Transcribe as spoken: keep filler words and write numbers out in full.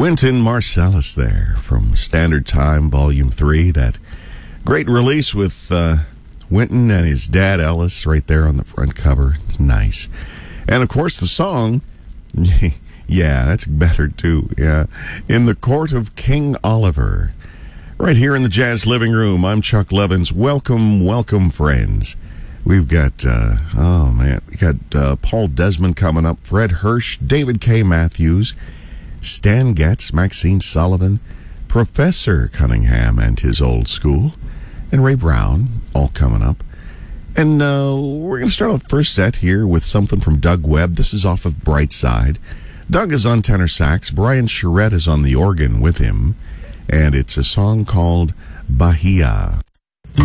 Wynton Marsalis there from Standard Time, Volume three. That great release with uh, Wynton and his dad, Ellis, right there on the front cover. It's nice. And, of course, the song, yeah, that's better, too. Yeah, In the Court of King Oliver. Right here in the Jazz Living Room, I'm Chuck Levins. Welcome, welcome, friends. We've got, uh, oh, man, we got uh, Paul Desmond coming up, Fred Hirsch, David K. Matthews, Stan Getz, Maxine Sullivan, Professor Cunningham and his old school, and Ray Brown, all coming up. And uh, we're going to start off first set here with something from Doug Webb. This is off of Bright Side. Doug is on tenor sax. Brian Charette is on the organ with him. And it's a song called Bahia.